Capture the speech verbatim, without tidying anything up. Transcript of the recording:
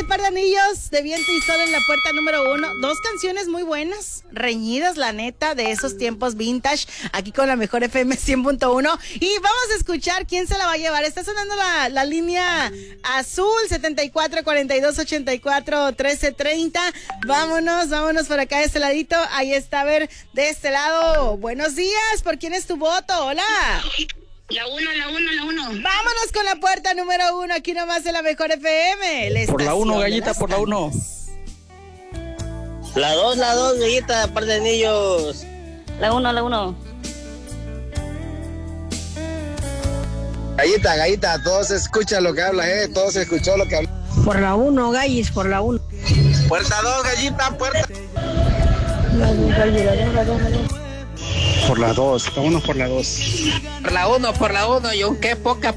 Par de Anillos de Viento y Sol en la puerta número uno. Dos canciones muy buenas, reñidas, la neta, de esos tiempos vintage, aquí con la mejor F M cien punto uno. Y vamos a escuchar quién se la va a llevar. Está sonando la, la línea azul, setenta y cuatro, cuarenta y dos, ochenta y cuatro, trece, treinta. Vámonos, vámonos por acá de este ladito. Ahí está, a ver, de este lado. Buenos días, ¿por quién es tu voto? Hola. La uno, la uno, la uno. Vámonos con la puerta número uno, aquí nomás en la mejor F M. Por la uno, gallita, por la uno. La dos, la dos, gallita, Par de Anillos. La uno, la uno. Gallita, gallita, todos escuchan lo que hablas, eh. Todos escuchó lo que hablas. Por la uno, gallis, por la uno. Puerta dos, gallita, puerta. Por la dos, vámonos por la dos. Por la uno, por la uno, y aunque poca